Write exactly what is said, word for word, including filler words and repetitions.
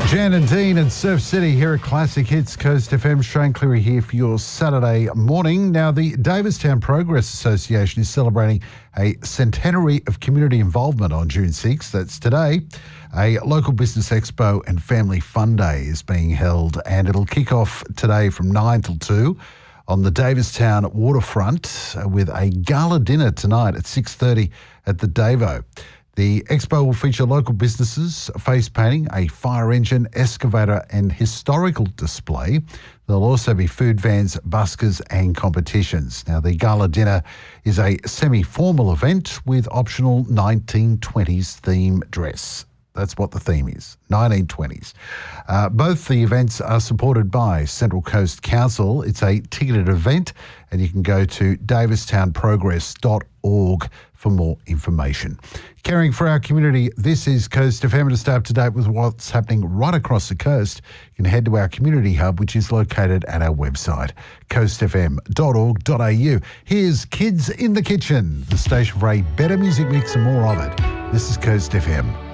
Jan and Dean and Surf City here at Classic Hits Coast F M. Shane Cleary here for your Saturday morning. Now, the Davistown Progress Association is celebrating a centenary of community involvement on June sixth. That's today. A local business expo and family fun day is being held, and it'll kick off today from nine till two on the Davistown waterfront with a gala dinner tonight at six thirty at the Davo. The expo will feature local businesses, face painting, a fire engine, excavator and historical display. There'll also be food vans, buskers and competitions. Now, the gala dinner is a semi-formal event with optional nineteen twenties theme dress. That's what the theme is, nineteen twenties. Uh, both the events are supported by Central Coast Council. It's a ticketed event, and you can go to davistown progress dot org for more information. Caring for our community, this is Coast F M. To stay up to date with what's happening right across the coast, you can head to our community hub, which is located at our website, coast f m dot org dot a u. Here's Kids in the Kitchen, the station for a better music mix and more of it. This is Coast F M.